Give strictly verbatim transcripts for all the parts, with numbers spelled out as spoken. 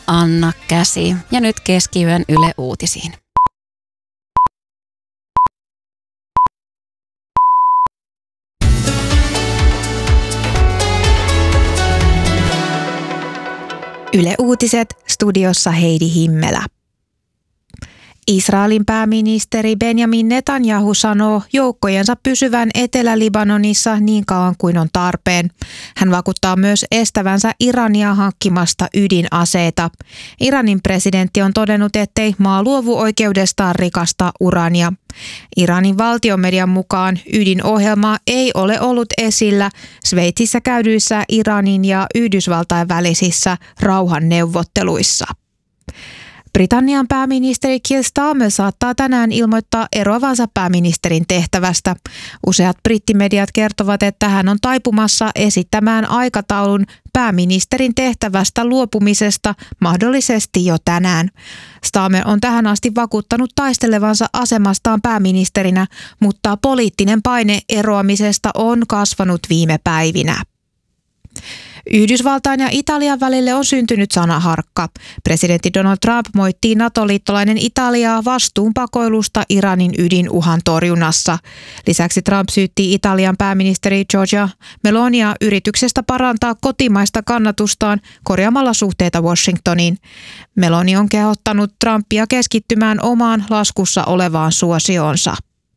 Anna Käsi ja nyt keskiyön Yle Uutisiin. Yle Uutiset, studiossa Heidi Himmelä. Israelin pääministeri Benjamin Netanyahu sanoo joukkojensa pysyvän Etelä-Libanonissa niin kauan kuin on tarpeen. Hän vakuuttaa myös estävänsä Irania hankkimasta ydinaseita. Iranin presidentti on todennut, ettei maa luovu oikeudestaan rikastaa urania. Iranin valtiomedian mukaan ydinohjelma ei ole ollut esillä Sveitsissä käydyissä Iranin ja Yhdysvaltain välisissä rauhanneuvotteluissa. Britannian pääministeri Keir Starmer saattaa tänään ilmoittaa eroavansa pääministerin tehtävästä. Useat brittimediat kertovat, että hän on taipumassa esittämään aikataulun pääministerin tehtävästä luopumisesta mahdollisesti jo tänään. Starmer on tähän asti vakuuttanut taistelevansa asemastaan pääministerinä, mutta poliittinen paine eroamisesta on kasvanut viime päivinä. Yhdysvaltain ja Italian välille on syntynyt sanaharkka. Presidentti Donald Trump moittii NATO-liittolainen Italiaa vastuunpakoilusta Iranin ydinuhan torjunnassa. Lisäksi Trump syytti Italian pääministeri Giorgia Melonia yrityksestä parantaa kotimaista kannatustaan korjaamalla suhteita Washingtoniin. Meloni on kehottanut Trumpia keskittymään omaan laskussa olevaan suosioonsa.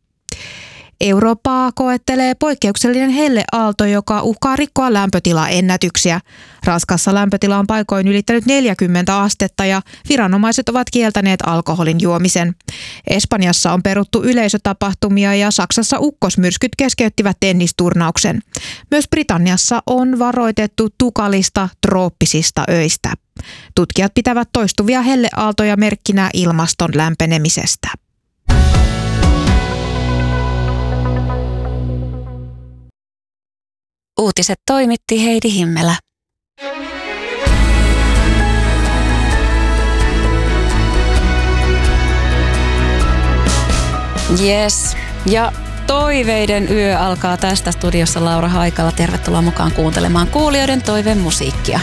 Eurooppaa koettelee poikkeuksellinen helleaalto, joka uhkaa rikkoa lämpötilaennätyksiä. Ranskassa lämpötila on paikoin ylittänyt neljäkymmentä astetta ja viranomaiset ovat kieltäneet alkoholin juomisen. Espanjassa on peruttu yleisötapahtumia ja Saksassa ukkosmyrskyt keskeyttivät tennisturnauksen. Myös Britanniassa on varoitettu tukalista trooppisista öistä. Tutkijat pitävät toistuvia helleaaltoja merkkinä ilmaston lämpenemisestä. Uutiset toimitti Heidi Himmelä. Yes. Ja toiveiden yö alkaa tästä studiossa Laura Haikala. Tervetuloa mukaan kuuntelemaan kuulijoiden toiveen musiikkia.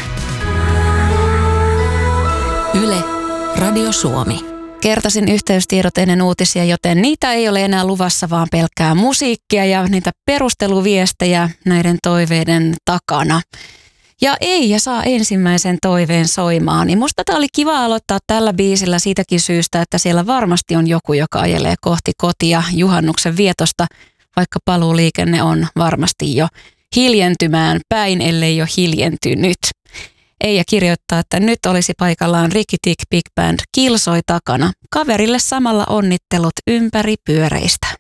Yle, Radio Suomi. Kertasin yhteystiedot ennen uutisia, joten niitä ei ole enää luvassa, vaan pelkkää musiikkia ja niitä perusteluviestejä näiden toiveiden takana. Ja Eija saa ensimmäisen toiveen soimaan, niin musta tämä oli kiva aloittaa tällä biisillä siitäkin syystä, että siellä varmasti on joku, joka ajelee kohti kotia juhannuksen vietosta, vaikka paluuliikenne on varmasti jo hiljentymään päin, ellei jo hiljentynyt. Eija kirjoittaa, että nyt olisi paikallaan Ricky Tick Big Band Kilsoi takana. Kaverille samalla onnittelut ympäri pyöreistä.